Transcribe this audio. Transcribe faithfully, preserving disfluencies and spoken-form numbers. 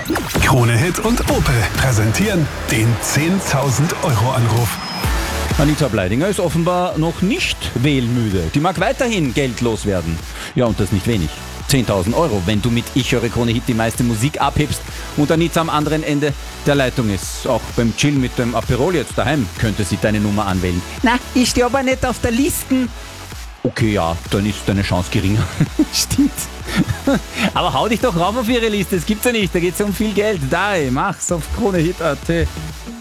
Krone Hit und Opel präsentieren den zehntausend Euro Anruf. Anita Bleidinger ist offenbar noch nicht wählmüde. Die mag weiterhin geldlos werden. Ja, und das nicht wenig. zehntausend Euro, wenn du mit Ich höre Krone Hit die meiste Musik abhebst und Anita am anderen Ende der Leitung ist. Auch beim Chill mit dem Aperol jetzt daheim könnte sie deine Nummer anwählen. Na, ich stehe aber nicht auf der Liste. Okay, ja, dann ist deine Chance geringer. Stimmt. Aber hau dich doch rauf auf ihre Liste, das gibt's ja nicht, da geht's ja um viel Geld. Da, mach's auf Krone Hit punkt at.